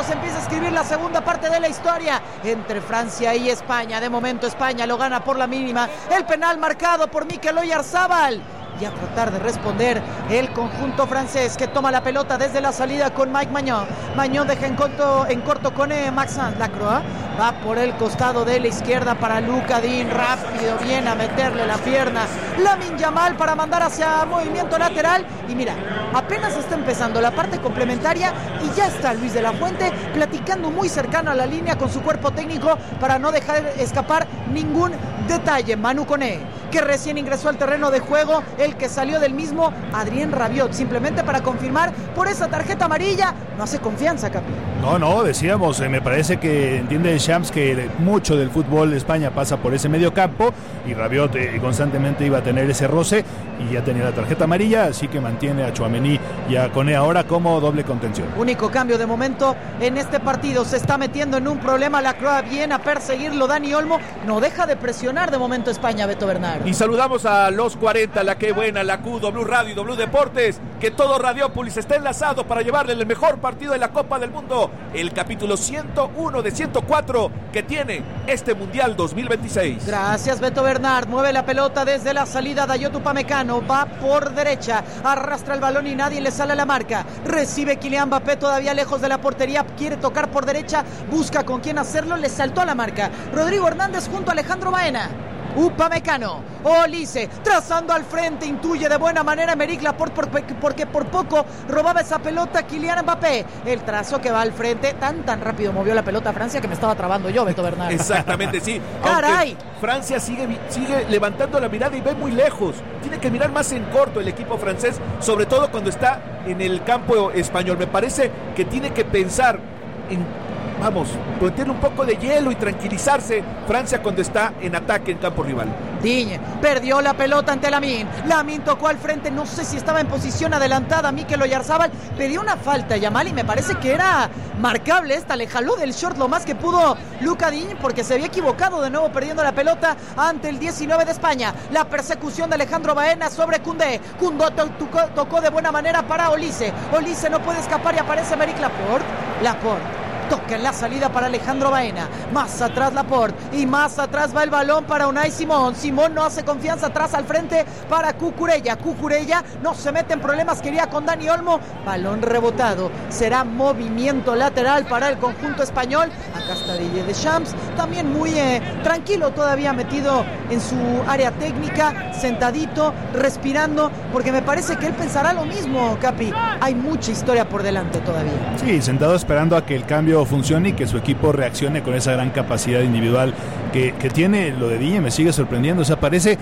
se empieza a escribir la segunda parte de la historia entre Francia y España. De momento España lo gana por la mínima. El penal marcado por Mikel Oyarzabal. Y a tratar de responder el conjunto francés, que toma la pelota desde la salida con Mike Maignan. Maignan deja en corto con Maxence Lacroix. Va por el costado de la izquierda para Luka Digne. Rápido, viene a meterle la pierna Lamine Yamal para mandar hacia movimiento lateral. Y mira, apenas está empezando la parte complementaria y ya está Luis de la Fuente platicando muy cercano a la línea con su cuerpo técnico para no dejar escapar ningún detalle. Manu Koné, que recién ingresó al terreno de juego, el que salió del mismo, Adrien Rabiot, simplemente para confirmar por esa tarjeta amarilla. No hace confianza, Capi. No, decíamos, me parece que entiende Shams que mucho del fútbol de España pasa por ese medio campo y Rabiot constantemente iba a tener ese roce y ya tenía la tarjeta amarilla, así que mantiene a Tchouaméni y a Koné ahora como doble contención. Único cambio de momento en este partido, se está metiendo en un problema Lacroix, viene a perseguirlo Dani Olmo, no deja de presionar de momento España, Beto Bernard. Y saludamos a los 40, la que buena, la Q, W Radio y W Deportes, que todo Radiópolis está enlazado para llevarle el mejor partido de la Copa del Mundo, el capítulo 101 de 104 que tiene este Mundial 2026. Gracias, Beto Bernard. Mueve la pelota desde la salida Dayot Upamecano, va por derecha, arrastra el balón y nadie le sale a la marca. Recibe Kylian Mbappé todavía lejos de la portería, quiere tocar por derecha, busca con quién hacerlo, le saltó a la marca Rodrigo Hernández junto a Alejandro Baena. Upamecano, Olise, trazando al frente, intuye de buena manera Aymeric Laporte porque por poco robaba esa pelota Kylian Mbappé. El trazo que va al frente, tan rápido movió la pelota a Francia que me estaba trabando yo, Beto Bernard. Exactamente, sí. ¡Caray! Aunque Francia sigue levantando la mirada y ve muy lejos. Tiene que mirar más en corto el equipo francés, sobre todo cuando está en el campo español. Me parece que tiene que pensar en meterle un poco de hielo y tranquilizarse Francia cuando está en ataque en campo rival. Digne perdió la pelota ante Lamine. Lamine tocó al frente, no sé si estaba en posición adelantada. Mikel Oyarzabal pidió una falta a Yamal y me parece que era marcable esta. Le jaló del short lo más que pudo Luka Digne porque se había equivocado de nuevo perdiendo la pelota ante el 19 de España. La persecución de Alejandro Baena sobre Koundé. Koundé tocó de buena manera para Olise. Olise no puede escapar y aparece Aymeric Laporte. Toca en la salida para Alejandro Baena. Más atrás Laporte. Y más atrás va el balón para Unai Simón. Simón no hace confianza, atrás al frente para Cucurella. Cucurella no se mete en problemas, quería con Dani Olmo. Balón rebotado. Será movimiento lateral para el conjunto español. Acá está Didier Deschamps. También muy tranquilo todavía, metido en su área técnica. Sentadito, respirando. Porque me parece que él pensará lo mismo, Capi. Hay mucha historia por delante todavía. Sí, sentado esperando a que el cambio funcione y que su equipo reaccione con esa gran capacidad individual que tiene. Lo de Digne me sigue sorprendiendo, o sea, parece,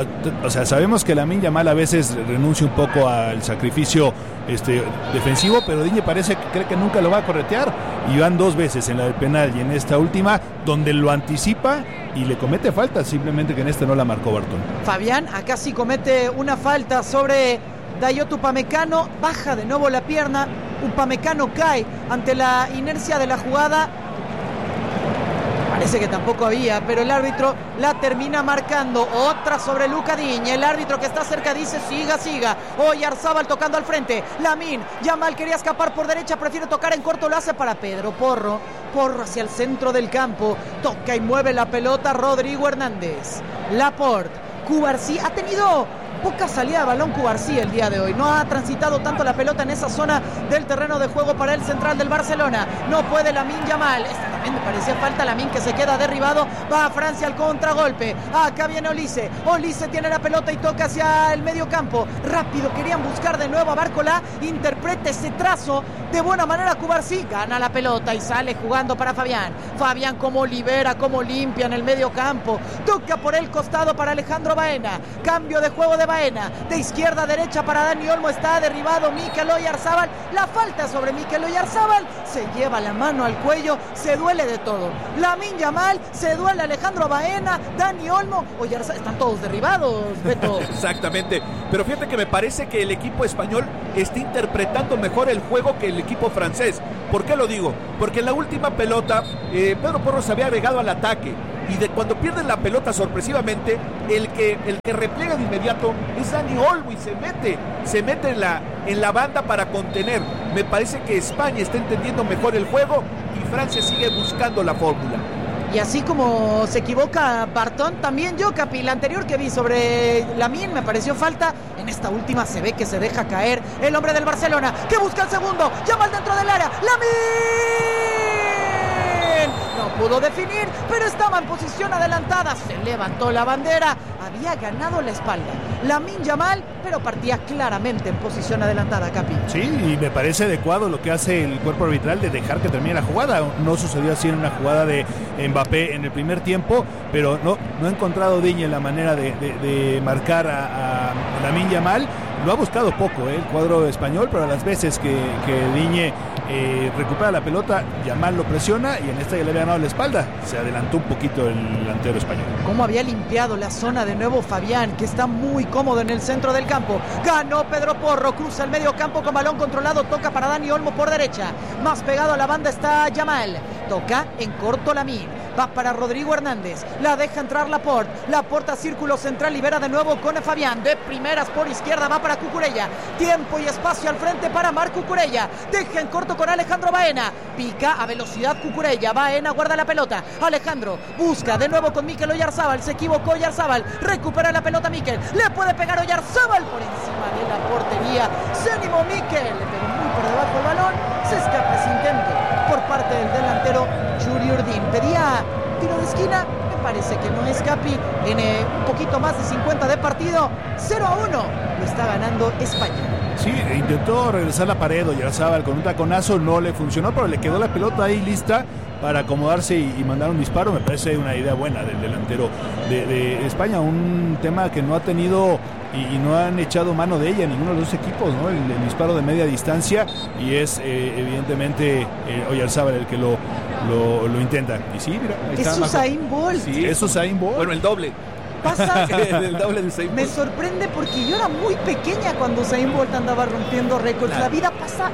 sabemos que Lamine Yamal a veces renuncia un poco al sacrificio defensivo, pero Digne parece que cree que nunca lo va a corretear, y van dos veces en la del penal y en esta última donde lo anticipa y le comete falta, simplemente que en esta no la marcó Barton. Fabián acá sí comete una falta sobre Dayot Upamecano, baja de nuevo la pierna, Upamecano cae ante la inercia de la jugada. Parece que tampoco había, pero el árbitro la termina marcando. Otra sobre Luka Digne. El árbitro que está cerca dice siga. Oyarzabal tocando al frente. Lamine Yamal quería escapar por derecha, prefiere tocar en corto, lo hace para Pedro Porro hacia el centro del campo. Toca y mueve la pelota Rodrigo Hernández. Laporte, Cubarsí ha tenido poca salida de balón Cubarsí el día de hoy. No ha transitado tanto la pelota en esa zona del terreno de juego para el central del Barcelona. No puede Lamine Yamal. También me parecía falta. Lamine que se queda derribado. Va a Francia al contragolpe. Acá viene Olise. Olise tiene la pelota y toca hacia el medio campo. Rápido, querían buscar de nuevo a Barcola. Interpreta ese trazo de buena manera Cubarsí. Gana la pelota y sale jugando para Fabián. Fabián como libera, como limpia en el medio campo. Toca por el costado para Alejandro Baena. Cambio de juego de Baena, de izquierda a derecha para Dani Olmo, está derribado Mikel Oyarzabal, la falta sobre Mikel Oyarzabal, se lleva la mano al cuello, se duele de todo, Lamine Yamal, se duele Alejandro Baena, Dani Olmo, Oyarzabal, están todos derribados, Beto. Exactamente, pero fíjate que me parece que el equipo español está interpretando mejor el juego que el equipo francés. ¿Por qué lo digo? Porque en la última pelota Pedro Porro se había agregado al ataque Y de cuando pierden la pelota sorpresivamente, el que repliega de inmediato es Dani Olmo y se mete en la banda para contener. Me parece que España está entendiendo mejor el juego y Francia sigue buscando la fórmula. Y así como se equivoca Barton, también yo, Capi, la anterior que vi sobre Lamine me pareció falta. En esta última se ve que se deja caer el hombre del Barcelona, que busca el segundo, llama al dentro del área, ¡Lamine! No pudo definir, pero estaba en posición adelantada, se levantó la bandera, había ganado la espalda Lamine Yamal, pero partía claramente en posición adelantada, Capi. Sí, y me parece adecuado lo que hace el cuerpo arbitral de dejar que termine la jugada. No sucedió así en una jugada de Mbappé en el primer tiempo, pero no ha encontrado Digne la manera de marcar a Lamine Yamal. Lo ha buscado poco el cuadro español, pero a las veces que Digne recupera la pelota, Yamal lo presiona y en esta ya le había ganado la espalda. Se adelantó un poquito el delantero español. Cómo había limpiado la zona de nuevo Fabián, que está muy cómodo en el centro del campo. Ganó Pedro Porro, cruza el medio campo con balón controlado, toca para Dani Olmo por derecha. Más pegado a la banda está Yamal. Toca en corto Lamine. Va para Rodrigo Hernández, la deja entrar Laporte a círculo central, libera de nuevo con Fabián, de primeras por izquierda, va para Cucurella, tiempo y espacio al frente para Marc Cucurella, deja en corto con Alejandro Baena, pica a velocidad Cucurella, Baena guarda la pelota, Alejandro busca de nuevo con Mikel Oyarzábal, se equivocó Oyarzábal, recupera la pelota Mikel, le puede pegar Oyarzábal por encima de la portería, se animó Mikel, le pegó muy por debajo el balón, se escapa ese intento por parte del delantero Yuri Urdin. Pedía tiro de esquina, me parece que no es, Capi. En un poquito más de 50 de partido, 0-1 lo está ganando España. Sí, intentó regresar la pared Oyarzábal con un taconazo, no le funcionó, pero le quedó la pelota ahí lista para acomodarse y mandar un disparo. Me parece una idea buena del delantero de España, un tema que no ha tenido y no han echado mano de ella ninguno de los dos equipos, ¿no? El disparo de media distancia, y es evidentemente Oyarzábal el que lo intenta. Y sí, mira, ahí es está Usain Bolt. Sí, es Usain Bolt. Bueno, el doble. Pasa, el doble de Usain Bolt. Me sorprende porque yo era muy pequeña cuando Usain Bolt andaba rompiendo récords. Claro. La vida pasa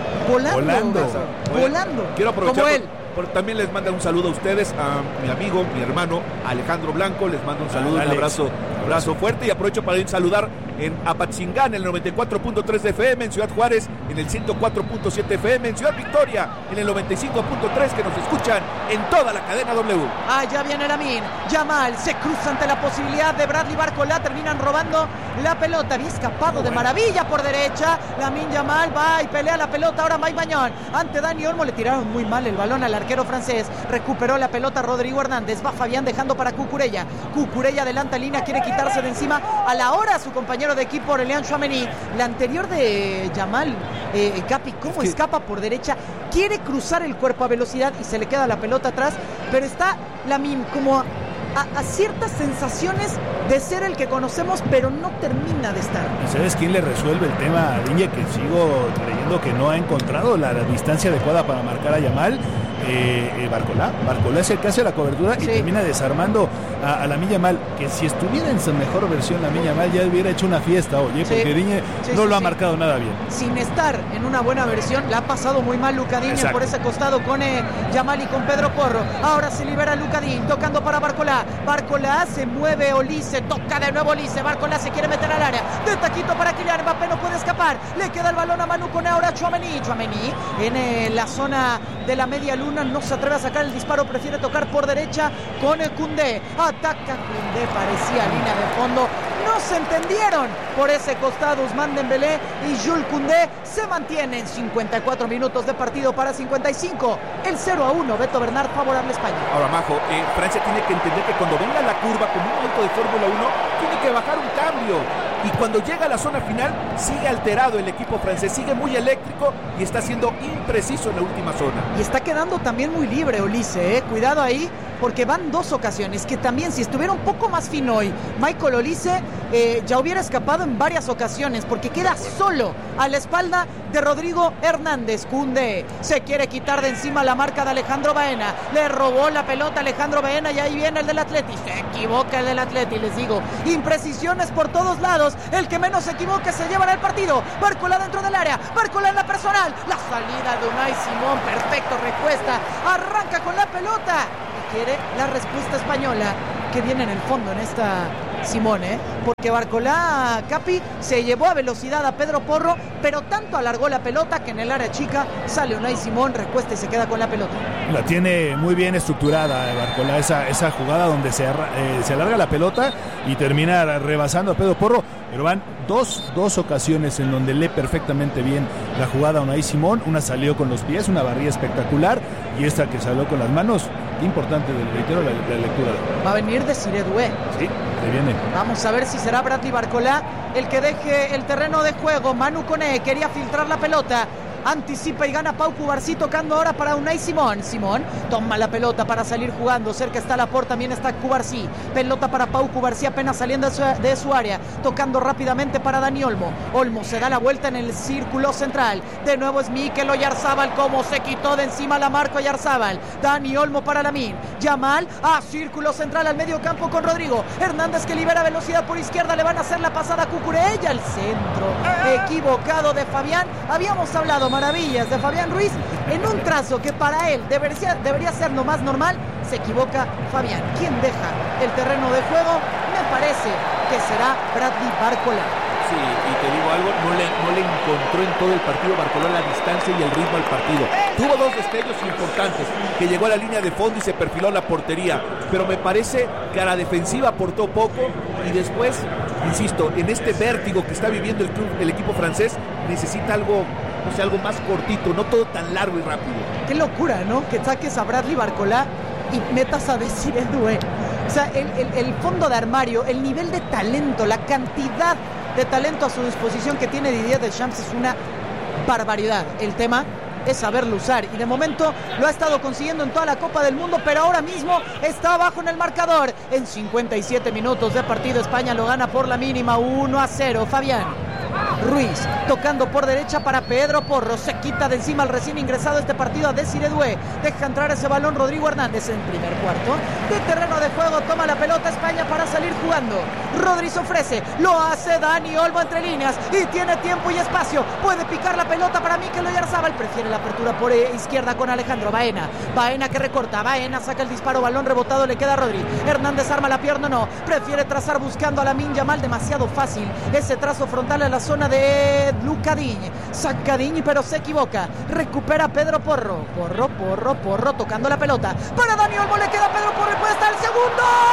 volando. Quiero aprovechar como él. También les manda un saludo a ustedes, a mi amigo, mi hermano Alejandro Blanco, les mando un saludo, un abrazo fuerte, y aprovecho para ir a saludar en Apatzingán, en el 94.3 de FM, en Ciudad Juárez, en el 104.7 FM, en Ciudad Victoria, en el 95.3, que nos escuchan en toda la cadena W. Ya viene Lamine, Yamal se cruza ante la posibilidad de Bradley Barcola, terminan robando la pelota, había escapado de maravilla por derecha, Lamine Yamal va y pelea la pelota, ahora Mike Mañón, ante Dani Olmo, le tiraron muy mal el balón al arquero francés, recuperó la pelota Rodrigo Hernández, va Fabián dejando para Cucurella adelanta línea, quiere quitarse de encima a la hora a su compañero de equipo Aurélien Tchouaméni. La anterior de Yamal, Capi, cómo escapa por derecha, quiere cruzar el cuerpo a velocidad y se le queda la pelota atrás, pero está Lamine como a ciertas sensaciones de ser el que conocemos, pero no termina de estar. ¿Sabes quién le resuelve el tema a Digne? Que sigo creyendo que no ha encontrado la distancia adecuada para marcar a Yamal. Barcola es el que hace la cobertura y termina desarmando a Lamine Yamal, que si estuviera en su mejor versión Lamine Yamal ya hubiera hecho una fiesta, porque Digne no lo ha marcado nada bien. Sin estar en una buena versión, la ha pasado muy mal Luka Digne por ese costado con Yamal y con Pedro Porro. Ahora se libera Luka Digne, tocando para Barcola se mueve Olise, toca de nuevo Olise, Barcola se quiere meter al área, de taquito para Kylian Mbappé, no puede escapar, le queda el balón a Manu Koné, ahora Tchouaméni en la zona de la media luna, no se atreve a sacar el disparo, prefiere tocar por derecha con Koundé, ataca Koundé, parecía línea de fondo, no se entendieron por ese costado Ousmane Dembélé y Jules Koundé. Se mantienen 54 minutos de partido para 55, el 0-1, Beto Bernard favorable a España. Ahora, Majo, Francia tiene que entender que cuando venga la curva como un auto de Fórmula 1 tiene que bajar un cambio, y cuando llega a la zona final sigue alterado el equipo francés, sigue muy eléctrico y está siendo impreciso en la última zona. Y está quedando también muy libre Olise, cuidado ahí, porque van dos ocasiones que también, si estuviera un poco más fino hoy Michael Olise, ya hubiera escapado en varias ocasiones, porque queda solo a la espalda de Rodrigo Hernández. Koundé se quiere quitar de encima la marca de Alejandro Baena, le robó la pelota a Alejandro Baena y ahí viene el del Atleti, se equivoca el del Atleti, les digo, imprecisiones por todos lados, el que menos se equivoque se lleva en el partido. Barcola dentro del área, Barcola en la personal, la salida de Unai Simón, perfecto, recuesta, arranca con la pelota, quiere la respuesta española que viene en el fondo en esta Simone, porque Barcolá, Capi, se llevó a velocidad a Pedro Porro, pero tanto alargó la pelota que en el área chica sale Unai Simón, recuesta y se queda con la pelota. La tiene muy bien estructurada Barcolá, esa jugada donde se alarga la pelota y termina rebasando a Pedro Porro, pero van dos ocasiones en donde lee perfectamente bien la jugada a Unai Simón. Una salió con los pies, una barrida espectacular, y esta que salió con las manos. Qué importante, reitero, la lectura. Va a venir Desiré Doué. Sí, se viene. Vamos a ver si será Bradley Barcolá el que deje el terreno de juego. Manu Koné quería filtrar la pelota. Anticipa y gana Pau Cubarsí, tocando ahora para Unai Simón. Simón toma la pelota para salir jugando. Cerca está Laporte, también está Cubarsí. Pelota para Pau Cubarsí, apenas saliendo de su área. Tocando rápidamente para Dani Olmo. Olmo se da la vuelta en el círculo central. De nuevo es Mikel Oyarzabal, como se quitó de encima la marca Oyarzabal. Dani Olmo para Lamine. Yamal a círculo central al medio campo con Rodrigo Hernández, que libera velocidad por izquierda. Le van a hacer la pasada a Cucurella al centro. Equivocado de Fabián. Habíamos hablado maravillas de Fabián Ruiz en un trazo que para él debería ser lo más normal. Se equivoca Fabián. ¿Quién deja el terreno de juego? Me parece que será Bradley Barcolá. Sí, y te digo algo, no le encontró en todo el partido Barcolá la distancia y el ritmo al partido. Tuvo dos destellos importantes, que llegó a la línea de fondo y se perfiló la portería, pero me parece que a la defensiva aportó poco, y después, insisto, en este vértigo que está viviendo el equipo francés, necesita algo más cortito, no todo tan largo y rápido. Qué locura, ¿no? Que saques a Bradley Barcolá y metas a Desiré Doué. O sea, el fondo de armario, el nivel de talento, la cantidad de talento a su disposición que tiene Didier Deschamps es una barbaridad. El tema es saberlo usar, y de momento lo ha estado consiguiendo en toda la Copa del Mundo, pero ahora mismo está abajo en el marcador. En 57 minutos de partido, España lo gana por la mínima 1-0. Fabián Ruiz tocando por derecha para Pedro Porro, se quita de encima al recién ingresado a este partido a Desiré Doué, deja entrar ese balón Rodrigo Hernández en primer cuarto de terreno de juego. Toma la pelota España para salir jugando. Rodri se ofrece, lo hace Dani Olmo entre líneas y tiene tiempo y espacio, puede picar la pelota para Mikel Oyarzabal, prefiere la apertura por izquierda con Alejandro Baena que recorta, Baena saca el disparo, balón rebotado, le queda a Rodri. Hernández arma la pierna, no, prefiere trazar buscando a Lamine Yamal, demasiado fácil ese trazo frontal a la zona de Luka Digne. Saca Digne, pero se equivoca. Recupera Pedro Porro. Porro tocando la pelota para Dani Olmo, le queda a Pedro Porro y puede estar el segundo.